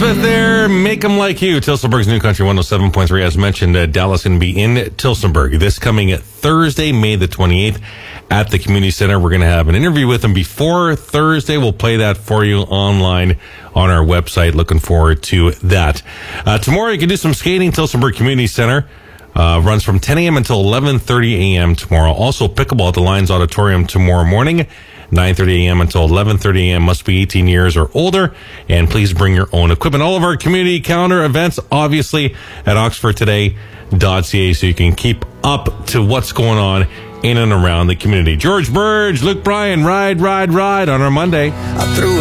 Smith there, Make 'Em Like You. Tilsonburg's New Country 107.3. As mentioned, Dallas going to be in Tilsonburg this coming Thursday, May the 28th at the community center. We're going to have an interview with them before Thursday. We'll play that for you online on our website. Looking forward to that. Tomorrow you can do some skating. Tilsonburg Community Center runs from 10 a.m. until 11:30 a.m. tomorrow. Also pickleball at the Lions Auditorium tomorrow morning. 9:30 a.m. until 11:30 a.m. Must be 18 years or older, and please bring your own equipment. All of our community calendar events, obviously, at oxfordtoday.ca, so you can keep up to what's going on in and around the community. George Burge, Luke Bryan, Ride on our Monday. I threw